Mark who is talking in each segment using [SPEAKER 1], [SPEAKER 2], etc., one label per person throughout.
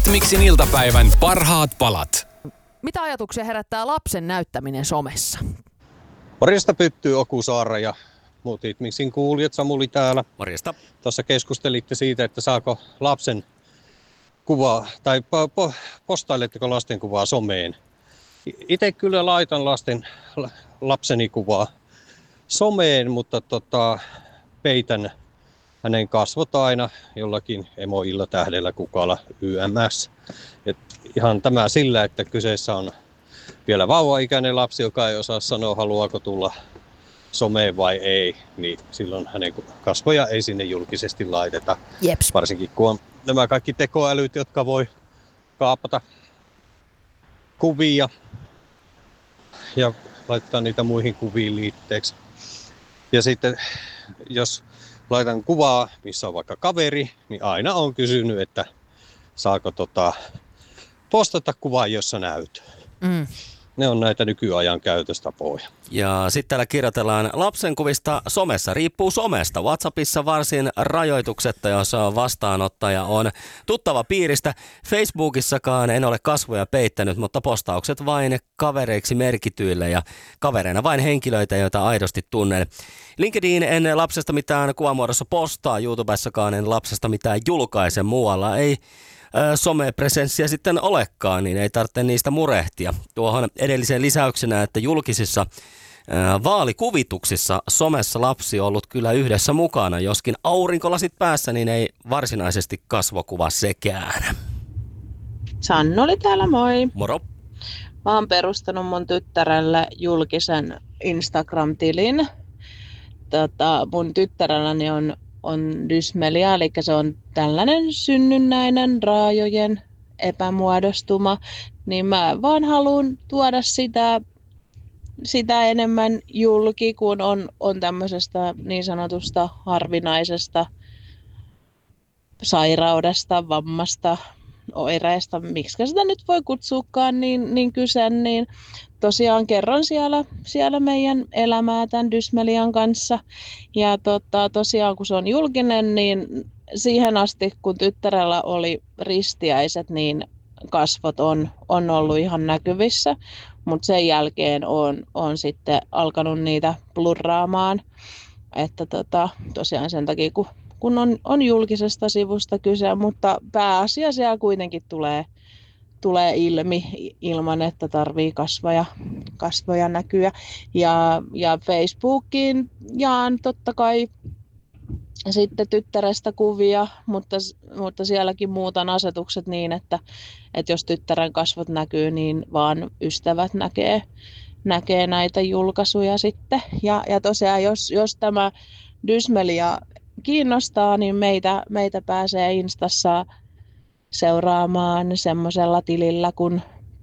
[SPEAKER 1] Hitmixin iltapäivän parhaat palat.
[SPEAKER 2] Mitä ajatuksia herättää lapsen näyttäminen somessa?
[SPEAKER 3] Morjesta Pyttyy, Okusaara ja muut Hitmixin kuulijat. Samuli täällä.
[SPEAKER 4] Morjesta.
[SPEAKER 3] Tuossa keskustelitte siitä, että saako lapsen kuvaa tai postailetteko lasten kuvaa someen. Itse kyllä laitan lapseni kuvaa someen, mutta peitän hänen kasvot aina jollakin emoilla, tähdellä, kukalla, YMS. Et ihan tämä sillä, että kyseessä on vielä vauvaikäinen lapsi, joka ei osaa sanoa, haluaako tulla someen vai ei, niin silloin hänen kasvoja ei sinne julkisesti laiteta.
[SPEAKER 2] Jeps.
[SPEAKER 3] Varsinkin kun on nämä kaikki tekoälyt, jotka voi kaapata kuvia ja laittaa niitä muihin kuviin liitteeksi. Ja sitten jos laitan kuvaa, missä on vaikka kaveri, niin aina on kysynyt, että saako postata kuvaa, jossa näyt. Ne on näitä nykyajan käytöstapoja.
[SPEAKER 4] Ja sitten täällä kirjoitellaan lapsen kuvista somessa. Riippuu somesta. WhatsAppissa varsin rajoituksetta, jos vastaanottaja on tuttava piiristä. Facebookissakaan en ole kasvoja peittänyt, mutta postaukset vain kavereiksi merkityille ja kavereina vain henkilöitä, joita aidosti tunnen. LinkedIn en lapsesta mitään kuvamuodossa postaa, YouTubessakaan en lapsesta mitään julkaise, muualla ei somepresenssiä sitten olekaan, niin ei tarvitse niistä murehtia. Tuohon edelliseen lisäyksenä, että julkisissa vaalikuvituksissa somessa lapsi on ollut kyllä yhdessä mukana, joskin aurinkolasit päässä, niin ei varsinaisesti kasvokuva sekään.
[SPEAKER 5] Sannu oli täällä, moi.
[SPEAKER 4] Moro.
[SPEAKER 5] Mä oon perustanut mun tyttärelle julkisen Instagram-tilin. Mun tyttärelläni on dysmelia, eli se on tällainen synnynnäinen raajojen epämuodostuma, niin mä vaan haluan tuoda sitä enemmän julki, kun on tämmöisestä niin sanotusta harvinaisesta sairaudesta, vammasta, oireesta, miksi sitä nyt voi kutsuukaan niin kyse, niin tosiaan kerron siellä meidän elämää tämän dysmelian kanssa. Ja tosiaan kun se on julkinen, niin siihen asti kun tyttärellä oli ristiäiset, niin kasvot on ollut ihan näkyvissä. Mutta sen jälkeen on sitten alkanut niitä blurraamaan. Että tosiaan sen takia kun on julkisesta sivusta kyse, mutta pääasia siellä kuitenkin tulee ilmi ilman, että tarvii kasvoja näkyä. Ja Facebookiin jaan totta kai sitten tyttärestä kuvia, mutta sielläkin muutan asetukset niin, että jos tyttären kasvot näkyy, niin vaan ystävät näkee näitä julkaisuja sitten. Ja tosiaan, jos tämä dysmelia kiinnostaa, niin meitä pääsee Instassa seuraamaan semmoisella tilillä kuin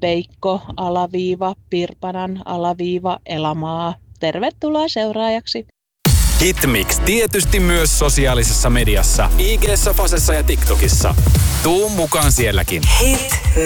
[SPEAKER 5] Peikko_Pirpanan_Elamaa. Tervetuloa seuraajaksi.
[SPEAKER 1] Hitmix tietysti myös sosiaalisessa mediassa. IG:ssä, Fasessa ja TikTokissa. Tuu mukaan sielläkin.